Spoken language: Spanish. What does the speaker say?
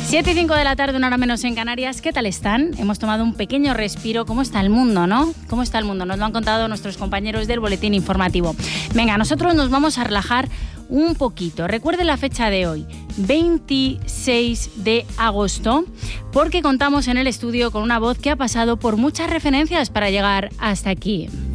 7 y 5 de la tarde, una hora menos en Canarias. ¿Qué tal están? Hemos tomado un pequeño respiro. ¿Cómo está el mundo, no? ¿Cómo está el mundo? Nos lo han contado nuestros compañeros del boletín informativo. Venga, nosotros nos vamos a relajar un poquito. Recuerde la fecha de hoy, 26 de agosto, porque contamos en el estudio con una voz que ha pasado por muchas referencias para llegar hasta aquí.